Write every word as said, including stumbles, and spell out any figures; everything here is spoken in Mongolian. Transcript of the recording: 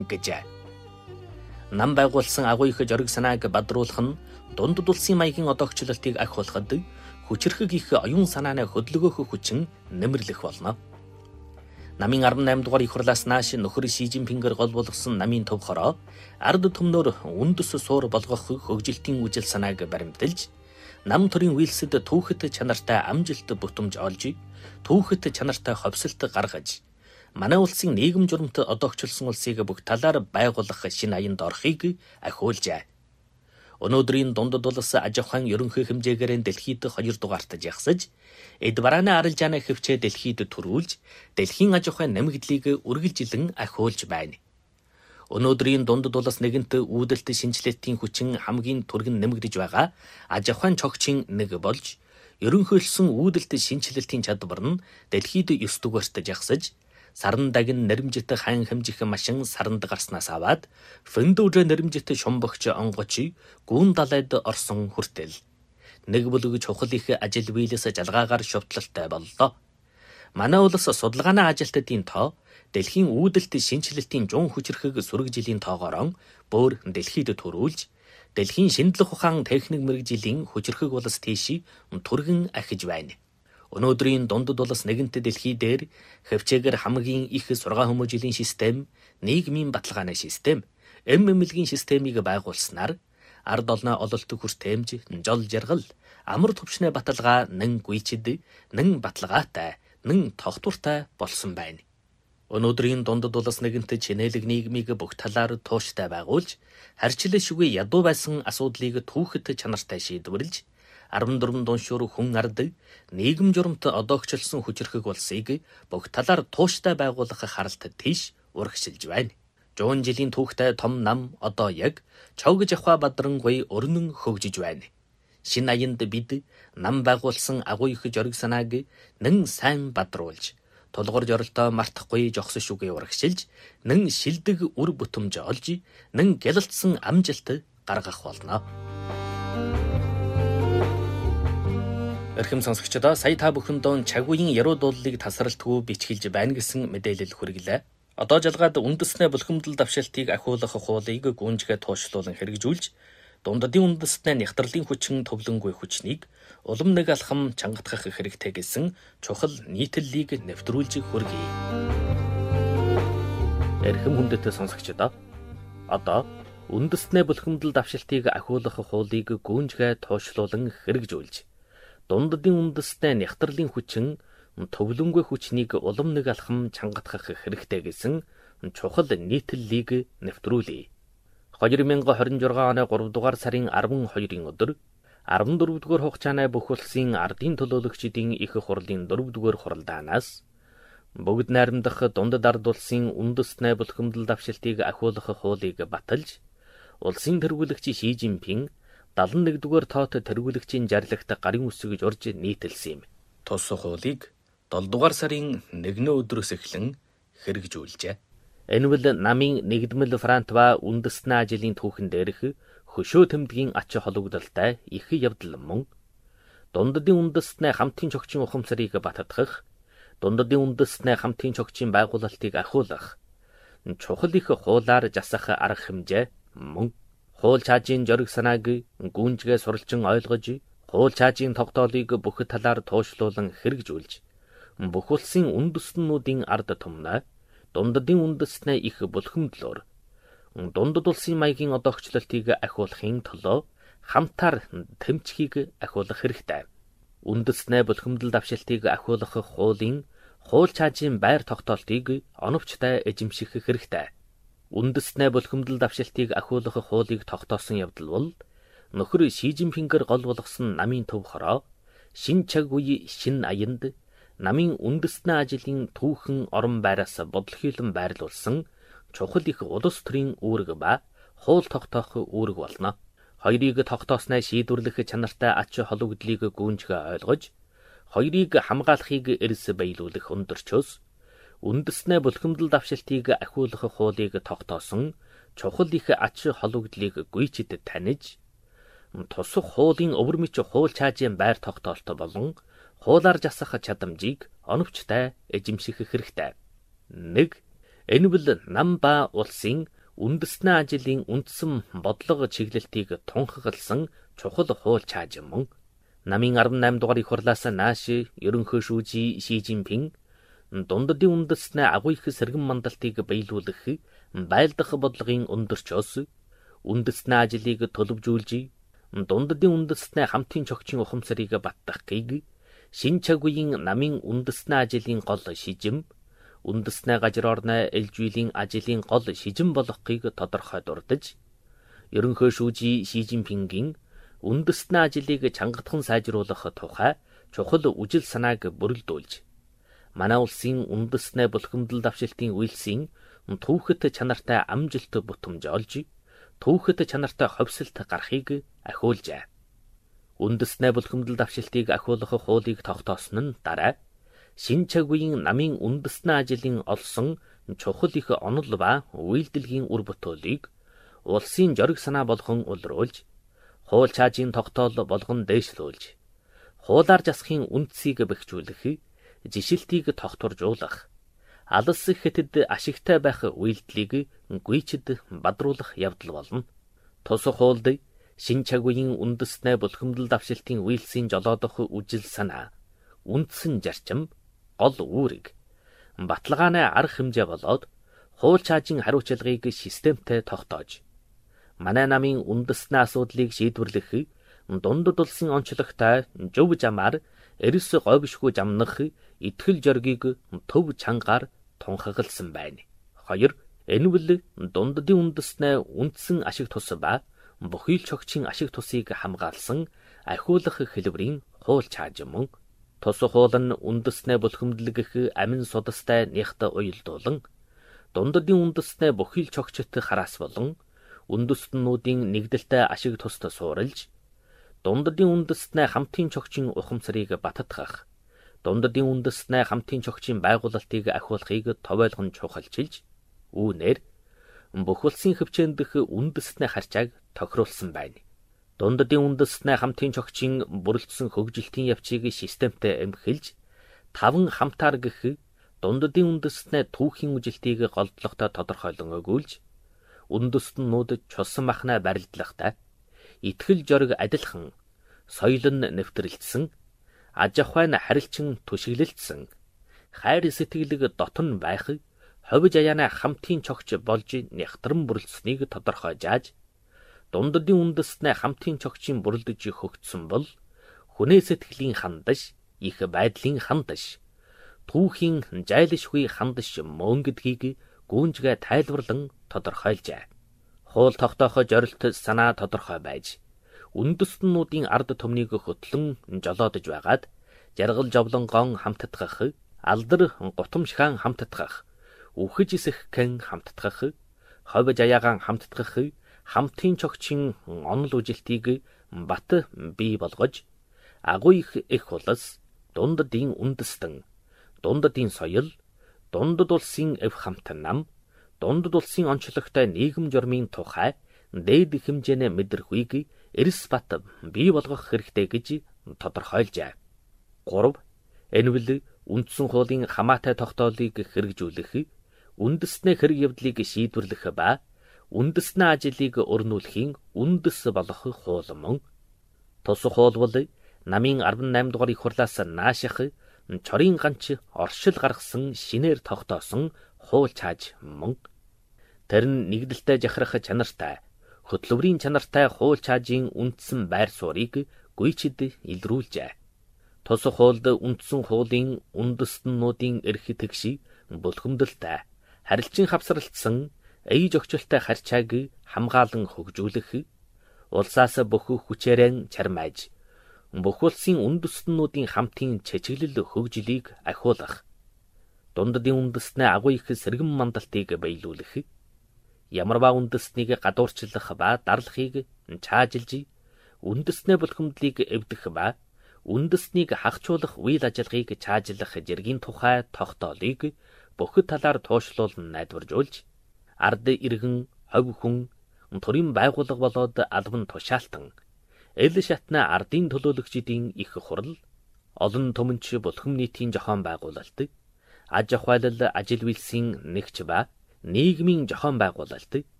гэжээ. Нам байгуулсан агуу их зориг санааг бадруулах нь дундад улсын маягийн одоогчлолтыг ахиулахад хүчирхэг их оюун санааны хөдөлгөөх хүчин нэмэрлэх болно. Намын арван найм дугаар их хурлаас нааш нөхөр Ши Жинпингээр гол болгосон намын төв хороо ард түмнөр үндэс суур болгох хөгжилтийн үжил санааг баримталж, нам төрийн үйлсэд түүхэт чанартай амжилт бүтэмж олж, түүхэт чанартай ховсолт гаргаж, манай улсын нийгэм журамт одоогчлсон улсыг бүх талаар байгуулах шинэ аянд орохыг ахиулжээ. Өнөөдрийн дундад улс аж ахуйн ерөнхий хэмжээгээр дэлхийд хоёр дугаарт жагсаж, эд барааны арилжааны хөвчөө дэлхийд төрүүлж, дэлхийн аж ахуйн нэмэгдлийг үргэлжилэн ахиулж байна. Өнөөдрийн дундад улс нэгэнт үүдэлт шинжилэлтийн хүчин хамгийн түргэн нэмэгдэж байгаа аж ахуйн чогчийн нэг болж, ерөнхийлсөн үүдэлт шинжилэлтийн чадвар нь дэлхийд ёс дугаарт жагсаж, саран дагин нэрмжит хайн хэмжих машин саранд гарснаас аваад фэндүүрэ нэрмжит шумбогч онгоч гүн далайд орсон хүртэл нэг бүлэг чухал их ажил биелэс жалгаагаар шовтлолтой боллоо. Манай улс судалгааны ажилтнуудын тоо дэлхийн үүдэлт шинжилэлтийн жун хүчирхэг сөрөг жилийн тоогоор бүр дэлхийд төрүүлж, дэлхийн шинжлэх ухаан техник мэргэжлийн хүчирхэг улс тийш түргэн ахиж байна. Өнөөдрийн дундад улс нэгэнт дэлхий дээр хөвчээгээр хамгийн их сургаан хүмүүжлийн систем, нийгмийн баталгааны систем, эм эмнэлгийн системийг байгуулснаар ард олноо ололт хүртээмж, жол жаргал, амар төвчнээ баталгаа нэн гүйчэд, нэн баталгаатай, нэн тогтвортой болсон байна. Өнөөдрийн дундад улс нэгэнт чинээлэг нийгмийг бүх талаар тууштай байгуулж, харьцлал шүгэ ядуу байсан асуудлыг түүхэт чанартай шийдвэрлэж, арван дөрвөн дуншуур хүн ард нийгэм журамт одоогчлсон хүчирхэг улсыг бүх талаар тууштай байгуулах харалт тийш урагшилж байна. Жуун жилийн түүхтэй том нам одоо яг Чог Жахва Бадрангуй өрнөн хөгжиж байна. Шинэ аянд бид нам байгуулсан агуу их зориг санааг нэн сайн бадруулж, тулгуур жоролтоо мартахгүй жогсон шүгэ урагшилж, нэн шилдэг үр бүтэмж олж, нэн гялалтсан амжилт гаргах болно. Эрхэм сонсогчдоо, сая та бүхэндээ чагуугийн яруу дуулыг тасралтгүй бичгэлж байна гэсэн мэдээлэл хүргэлээ. Одоо жалгаад үндэснээ булхимдал давшилтыг ахиулах хуулийг гүнжгээ туушлуулан хэрэгжүүлж, дундадын үндэснээ нягтралын хүчин төвлөнгүй хүчнийг улам нэг алхам чангатгах хэрэгтэй гэсэн чухал нийтлэлийг нэвтрүүлж хүргэе. Эрхэм хүндэт сонсогчдоо, одоо үндэснээ булхимдал давшилтыг ахиулах хуулийг гүнжгээ туушлуулан хэрэгжүүлж, дундадын үндэснээ нягтралын хүчин төвлөнгүй хүчнийг улам нэг алхам чангатгах хэрэгтэй гэсэн чухал нийтлэлийг нэвтрүүлье. хоёр мянга хорин жургаан оны гурав дугаар сарын арван хоёрын өдөр арван дөрөвдүгээр хугацааны бүх улсын ардын төлөөлөгчдийн их хурлын дөрөвдүгээр хуралдаанаас бүгд найрамдах дундад ард улсын үндэснээ булхимдал давшилтыг ахиулах хуулийг баталж, улсын тэргүүлэгч Ши Жинпин далан нэгдүгээр тоот тэргүүлэгчийн жарлагт гарын үсэг журж нийтэлсэн юм. Тус хуулийг долдугаар сарын нэгнээ өдрөөс эхлэн хэрэгжүүлжээ. Энэ бол намын нэгдмэл фронт ба үндэснээ ажлын түүхэн дээрх хөшөө тэмдгийн ач холбогдолтой их явдал мөн дундадын үндэснээ хамтын чогчийн ухамсарыг баттгах, дундадын үндэснээ хамтын чогчийн байгуулалтыг ахиулах, чухал их хуулаар засах арга хэмжээ мөн хууль чаажийн зориг санааг гүнжгээ суралцсан ойлгож, хууль чаажийн тогтоолыг бүх талаар туушлуулан хэрэгжүүлж, бүх улсын үндэстнүүдийн ард түмнээ дундадын үндэснээ их булхимдлоор дундад улсын маягийн одоогчлолтыг ахиулахын төлөө хамтаар тэмцхийг ахиулах хэрэгтэй. Үндэснээ булхимдал давшилтыг ахиулах хуулийн хууль чаажийн байр тогтоолтыг оновчтой эзэмших хэрэгтэй. Үндэснээ булхимдал давшилтыг ахиулах хуулийг тогтоосон явдал бол нөхөр Ши Жинпингээр гол болгосон намын төв хороо шин чаг үе шин аянд намын үндэснээ ажлын түүхэн орон байраас бодлохийлон байрлуулсан чухал их улс төрийн үүрэг ба хууль тогтоох үүрэг болно. Хоёрыг тогтоосноо шийдвэрлэх чанартай ач холбогдлыг гүнжгээ ойлгож, хоёрыг хамгаалахыг эрс баялуулах өндөрчөөс үндэснээ булхимдал давшилтыг ахиулах хуулийг тогтоосон чухал их ач холбогдлыг гүйчэд таних, тусах хуулийн өвөрмөч хууль чаажийн байр тогтоолт болон хуулаар засах чадамжийг оновчтой эзэмших хэрэгтэй. нэг Энэ бол нам ба улсын үндэстэн ажлын үндсэн бодлого чиглэлтийг тунхагласан чухал хууль чааж мөн. Намын арван найм дугаар их хурлаас нааш ерөнхий шүүжий Ши Жинпин дундадын үндэстнээ агуу их сэргэн мандалтыг биелүүлэх байлдах бодлогын өндөрчөөс үндэстэн ажлыг төлөвжүүлж дундадын үндэстнээ хамтын чогчийн ухамсарыг баттахыг шин цаг үеийн намын үндэстэн ажлын гол шижим үндэстнээ гажир орны элж үеийн ажлын гол шижим болгохыг тодорхой дурдж ерөнхий шүүжий Ши Жинпингийн үндэстэн ажлыг чангатхан сайжруулах тухай чухал үжил санааг бүрэлдүүлж манай улсын үндэстнээ булхимдал давшилтын үйлсийн түүхэт чанартай амжилт бүтэмж олж түүхэт чанартай ховсолт гарахыг ахиулжээ. Үндэстнээ булхимдал давшилтыг ахиулах хуулийг тогтоосон нь дараа шин цаг үеийн намын үндэстэн ажлын олсон чухал их онол ба үйлдэлгийн үр бүтээлийг улсын жориг санаа болгон улруулж хууль чаажийн тогтоол болгон дээшлүүлж хуулаар засахын үндсийг бэхжүүлэх жишилтийг тогтворжуулах алс хэтэд ашигтай байх үйлдэлийг гүйчэд бадруулах явдал болно. Тус хуульд шин цаг үеийн үндэстнээ булхимдал давшилтын үйлсийн жолоодох үжил санаа үндсэн зарчим гол үүрэг баталгааны арга хэмжээ болоод хууль чаажийн хариуцлагыг системтэй тогтоож манай намын үндэстний асуудлыг шийдвэрлэх дундад улсын онцлогтой зөв замаар эрс говьшгүй замнах итгэл зоригийг төв чангаар тунхагласан байна. хоёр. Энэ бол дундадын үндэстнээ үндсэн ашиг тус ба бүхий л чогчийн ашиг тусыг хамгаалсан ахиулах хэлбэрийн хууль чааж мөн. Тус хууль нь үндэстнээ булхимдлах амин судастай нягт уялдуулан дундадын үндэстнээ бүхий л чогчт хараас болон үндэстнүүдийн нэгдэлтэй ашиг туст суурилж дундадын үндэстнээ хамтын чогчийн ухамсарыг баттгах дундадын үндэстнээ хамтын чогчийн байгуулалтыг ахиулахыг товойлгон чухалчилж үүнээр бүх улсын хвчээнд дэх үндэстний харьцааг тохируулсан байна. Дундадын үндэстнээ хамтын чогчийн бүрэлдсэн хөгжилтийн явцыг системтэй эмхэлж таван хамтаар гэх дундадын үндэстнээ түүхийн үжилтийг голдлогтой тодорхойлон өгүүлж үндэстнүүд чулсан махнаа барилдлахтай итгэл зориг адилхан соёл нь нэвтрэлцсэн аж ахуй нь харилчин түшиглэлтсэн хайр сэтгэлэг дотн байх ховж аяана хамтын чогч болж нягтран бүрэлдэснийг тодорхой зааж дундадын үндэстнээ хамтын чогчийн бүрэлдэж хөгжсөн бол хүнээ сэтгэлийн хандаш их байдлын хандаш түүхийн жайлшгүй хандаш мөн гэдгийг гүнжгээ тайлбарлан тодорхойлжээ. Хууль тогтоох зорилт санаа тодорхой байж үндэстнүүдийн ард түмнийг хөтлөн жолоодож байгаад жаргал жовлонгон хамтдах алдар гутамшхан хамтдах үхэж исэххэн хамтдах ховж аяагаан хамтдах хамтын чогчийн онол үжилтийг бат бий болгож агуу их их улс дундадын үндэстэн дундадын соёл дундад улсын эв хамт нам дундад улсын онцлогтой нийгэм журмын тухай дээд хэмжээний мэдрэхүйг эрс бат бий болгох хэрэгтэй гэж тодорхойлжээ. гурав. Энэ бол үндсэн хуулийн хамаатай тогтоолыг хэрэгжүүлэх, үндэстний хэрэг явдлыг шийдвэрлэх ба үндэстний ажлыг өрнүүлэхийн үндэс болох хууль мөн. Тус хууль бол намын арван найм дугаар их хурлаас нааших чорын ганч оршил гаргасан шинээр тогтоосон хууль чааж мөн. Тэр нь нэгдэлтэй жахрах чанартай, хөтлөврийн чанартай хууль чаажийн үндсэн байр суурийг гүйчэд илрүүлжээ. Тус хуульд үндсэн хуулийн үндэстнүүдийн эрх тэгш булхимдалтай, харилцан хавсралтсан, ээж өгчлөлтэй харьцааг хамгаалан хөгжүүлэх, улсаас бүх хүчээрэн чармааж, бүх улсын үндэстнүүдийн хамтын чичиглэл хөгжлийг ахиулах, дундадын үндэстнээ агуу их сэргэн мандалтыг биелүүлэх, ямарваа үндэстнийг гадуурчлах ба дарлахыг чаажилж, үндэстний булхимдлыг эвдэх ба үндэстнийг хахжуулах үйл ажиллагааг чаажилах зэргийн тухай тогтоолыг бүх талаар туушлуулан найдваржуулж, ард иргэн, ховь хүн, төрийн байгууллага болоод албан тушаалтан, эл шатны ардын төлөөлөгчдийн их хурал, олон түмэнч булхим нийтийн зохион байгуулалт, аж ахуйлал ажил үйлсийн нэгч ба нийгмийн зохион байгуулалт,